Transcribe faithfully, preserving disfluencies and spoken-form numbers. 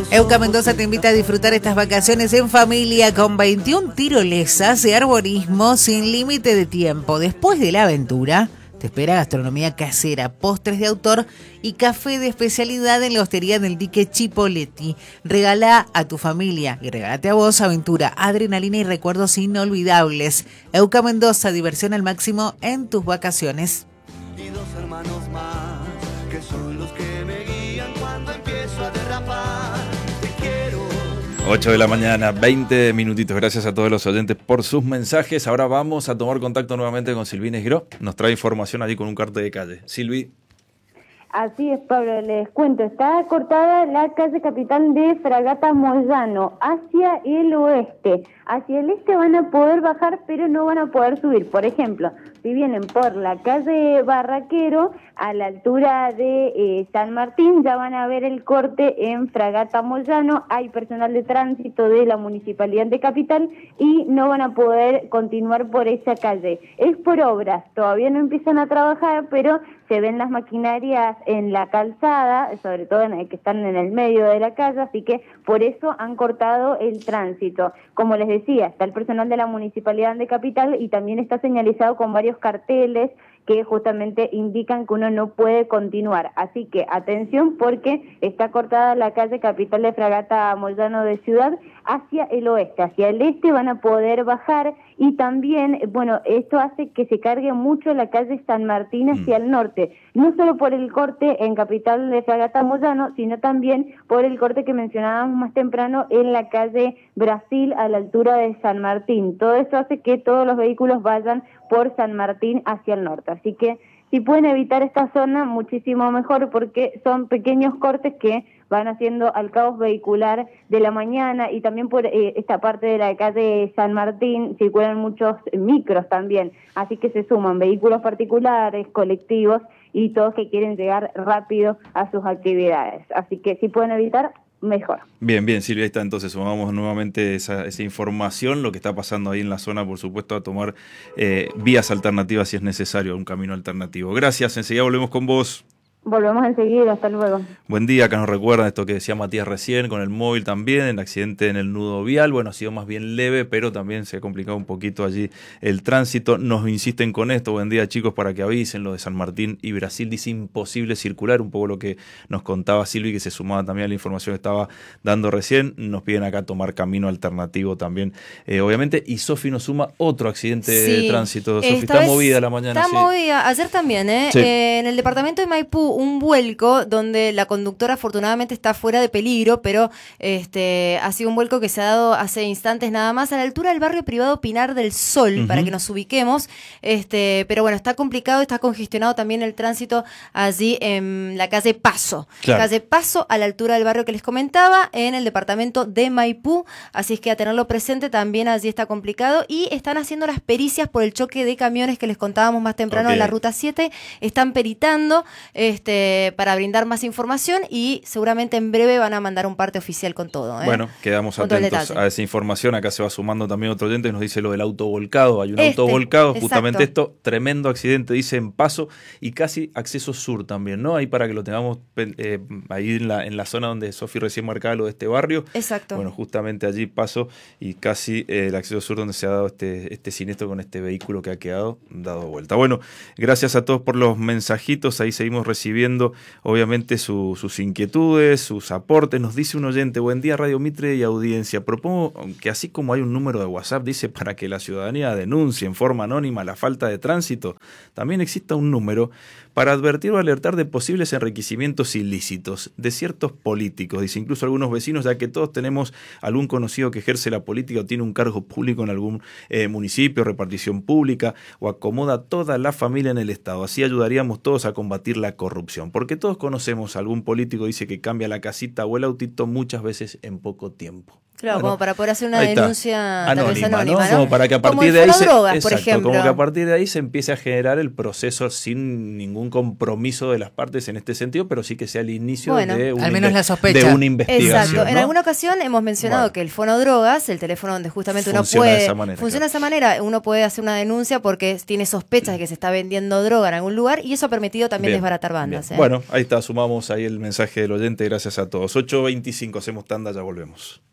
Euca Mendoza te invita a disfrutar estas vacaciones en familia con veintiuna tirolesas de arborismo sin límite de tiempo. Después de la aventura, te espera gastronomía casera, postres de autor y café de especialidad en la hostería del Dique Chipoleti. Regala a tu familia y regálate a vos aventura, adrenalina y recuerdos inolvidables. Euca Mendoza, diversión al máximo en tus vacaciones. Y dos hermanos más, que son los que me guían cuando empiezo a derrapar. Te quiero. ocho de la mañana, veinte minutitos. Gracias a todos los oyentes por sus mensajes. Ahora vamos a tomar contacto nuevamente con Silvi Negro. Nos trae información allí con un cartel de calle. Silvi. Así es, Pablo, les cuento. Está cortada la calle Capitán de Fragata Moyano hacia el oeste. Hacia el este van a poder bajar, pero no van a poder subir. Por ejemplo, si vienen por la calle Barraquero, a la altura de eh, San Martín, ya van a ver el corte en Fragata Moyano. Hay personal de tránsito de la Municipalidad de Capital y no van a poder continuar por esa calle. Es por obras, todavía no empiezan a trabajar, pero se ven las maquinarias en la calzada, sobre todo en el que están en el medio de la calle, así que por eso han cortado el tránsito. Como les decía, está el personal de la Municipalidad de Capital y también está señalizado con varios carteles que justamente indican que uno no puede continuar. Así que atención, porque está cortada la calle Capital de Fragata Moyano de Ciudad hacia el oeste. Hacia el este van a poder bajar y también, bueno, esto hace que se cargue mucho la calle San Martín hacia el norte. No solo por el corte en Capital de Fragata Moyano, sino también por el corte que mencionábamos más temprano en la calle Brasil a la altura de San Martín. Todo esto hace que todos los vehículos vayan por San Martín hacia el norte. Así que si pueden evitar esta zona, muchísimo mejor, porque son pequeños cortes que van haciendo al caos vehicular de la mañana, y también por eh, esta parte de la calle San Martín circulan muchos micros también, así que se suman vehículos particulares, colectivos y todos que quieren llegar rápido a sus actividades. Así que si pueden evitar, mejor. Bien, bien, Silvia, ahí está. Entonces sumamos nuevamente esa, esa información, lo que está pasando ahí en la zona, por supuesto, a tomar eh, vías alternativas si es necesario, un camino alternativo. Gracias, enseguida volvemos con vos. Volvemos enseguida, hasta luego. Buen día, acá nos recuerdan esto que decía Matías recién, con el móvil también, el accidente en el nudo vial. Bueno, ha sido más bien leve, pero también se ha complicado un poquito allí el tránsito. Nos insisten con esto, buen día chicos, para que avisen lo de San Martín y Brasil. Dice imposible circular, un poco lo que nos contaba Silvi, que se sumaba también a la información que estaba dando recién. Nos piden acá tomar camino alternativo también, eh, obviamente. Y Sofi nos suma otro accidente sí. de tránsito. Sofi, está movida la mañana. Está sí. movida, ayer también, ¿eh? Sí. eh en el departamento de Maipú, un vuelco donde la conductora afortunadamente está fuera de peligro, pero este ha sido un vuelco que se ha dado hace instantes nada más a la altura del barrio privado Pinar del Sol, uh-huh. para que nos ubiquemos, este pero bueno, está complicado, está congestionado también el tránsito allí en la calle Paso, claro. calle Paso a la altura del barrio que les comentaba, en el departamento de Maipú, así es que a tenerlo presente, también allí está complicado, y están haciendo las pericias por el choque de camiones que les contábamos más temprano, okay. en la ruta siete, están peritando, este para brindar más información, y seguramente en breve van a mandar un parte oficial con todo, ¿eh? Bueno, quedamos con atentos a esa información. Acá se va sumando también otro oyente que nos dice lo del auto volcado. Hay un este, auto volcado, exacto. justamente esto, tremendo accidente, dice en Paso, y casi acceso sur también, ¿no? Ahí para que lo tengamos eh, ahí en la, en la zona donde Sofi recién marcaba lo de este barrio. Exacto. Bueno, justamente allí Paso y casi eh, el acceso sur donde se ha dado este, este siniestro con este vehículo que ha quedado dado vuelta. Bueno, gracias a todos por los mensajitos, ahí seguimos recibiendo obviamente su, sus inquietudes, sus aportes. Nos dice un oyente, buen día Radio Mitre y audiencia, propongo que así como hay un número de WhatsApp, dice, para que la ciudadanía denuncie en forma anónima la falta de tránsito, también exista un número para advertir o alertar de posibles enriquecimientos ilícitos de ciertos políticos, dice, incluso algunos vecinos, ya que todos tenemos algún conocido que ejerce la política o tiene un cargo público en algún eh, municipio, repartición pública, o acomoda toda la familia en el Estado. Así ayudaríamos todos a combatir la corrupción, porque todos conocemos a algún político, dice, que cambia la casita o el autito muchas veces en poco tiempo. Claro, Bueno, como para poder hacer una ahí está. denuncia tal vez Anónima, anónima, ¿no? ¿no? Como para que a Como partir el de ahí se, fonodrogas, por exacto, ejemplo. como que a partir de ahí se empiece a generar el proceso sin ningún compromiso de las partes en este sentido, pero sí que sea el inicio Bueno, de una, al menos inve- la sospecha. de una investigación. Exacto. En ¿no? alguna ocasión hemos mencionado Bueno. que el fonodrogas, el teléfono donde justamente uno Funciona de puede... esa manera, funciona claro. de esa manera. Uno puede hacer una denuncia porque tiene sospechas de que se está vendiendo droga en algún lugar y eso ha permitido también Bien, desbaratar bandas. bien. ¿eh? Bueno, ahí está, sumamos ahí el mensaje del oyente, gracias a todos. ocho veinticinco, hacemos tanda, ya volvemos.